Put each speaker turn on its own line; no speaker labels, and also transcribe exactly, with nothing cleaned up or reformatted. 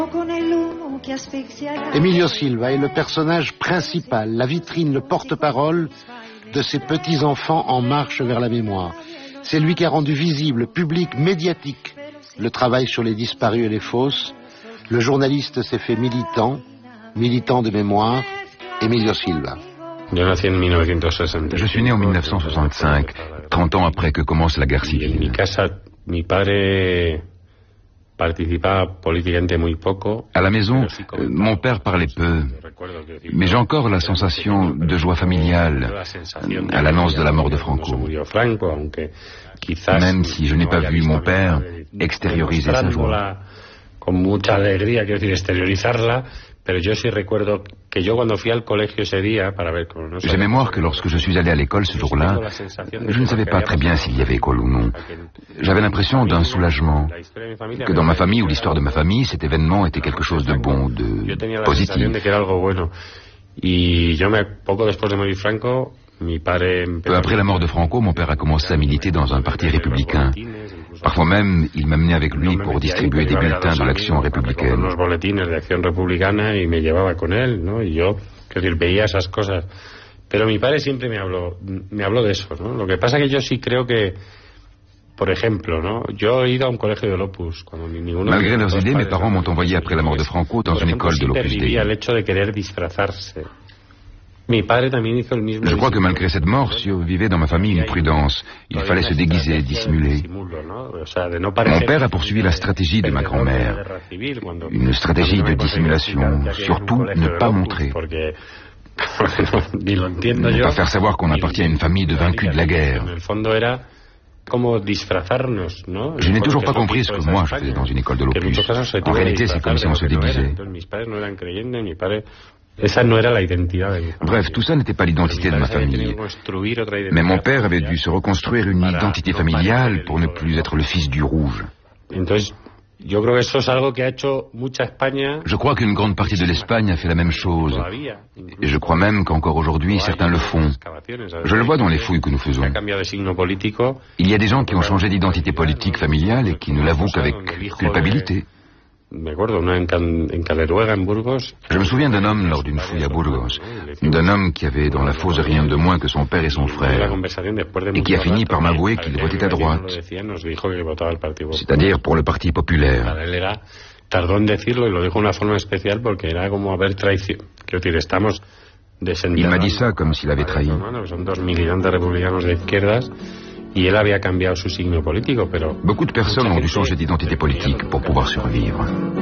Emilio Silva est le personnage principal, la vitrine, le porte-parole de ces petits-enfants en marche vers la mémoire. C'est lui qui a rendu visible, public, médiatique, le travail sur les disparus et les fosses. Le journaliste s'est fait militant, militant de mémoire, Emilio Silva.
Je suis né en mille neuf cent soixante-cinq, trente ans après que commence la guerre civile. À la maison, euh, mon père parlait peu, mais j'ai encore la sensation de joie familiale à l'annonce de la mort de Franco. Même si je n'ai pas vu mon père extérioriser sa joie. J'ai mémoire que lorsque je suis allé à l'école ce jour-là, je ne savais pas très bien s'il y avait école ou non. J'avais l'impression d'un soulagement, que dans ma famille ou l'histoire de ma famille, cet événement était quelque chose de bon, de positif. Peu après la mort de Franco, mon père a commencé à militer dans un parti républicain. Parfois même, il m'amenait avec lui pour distribuer des bulletins de l'action républicaine.
Pero mi padre siempre me habló, me habló de eso, ¿no? Lo que pasa que yo sí creo que, por ejemplo, ¿no? Yo he ido a un colegio de l'Opus.
Malgré leurs idées, mes parents m'ont envoyé après la mort de Franco dans une école de l'Opus Dei. Je crois que malgré cette mort, survivait dans ma famille une prudence. Il fallait se déguiser, dissimuler. Mon père a poursuivi la stratégie de ma grand-mère. Une stratégie de dissimulation, surtout ne pas montrer. Ne pas faire savoir qu'on appartient à une famille de vaincus de la guerre. Je n'ai toujours pas compris ce que moi je faisais dans une école de l'Opus. En réalité, c'est comme si on se déguisait. Bref, tout ça n'était pas l'identité de ma famille. Mais mon père avait dû se reconstruire une identité familiale pour ne plus être le fils du rouge. Je crois qu'une grande partie de l'Espagne a fait la même chose. Et je crois même qu'encore aujourd'hui, certains le font. Je le vois dans les fouilles que nous faisons. Il y a des gens qui ont changé d'identité politique familiale et qui ne l'avouent qu'avec culpabilité. Je me souviens d'un homme lors d'une fouille à Burgos, d'un homme qui avait dans la fosse rien de moins que son père et son frère, et qui a fini par m'avouer qu'il votait à droite, c'est-à-dire pour le Parti populaire. Il m'a dit ça comme s'il avait trahi. Beaucoup de personnes ont dû changer d'identité politique pour pouvoir survivre.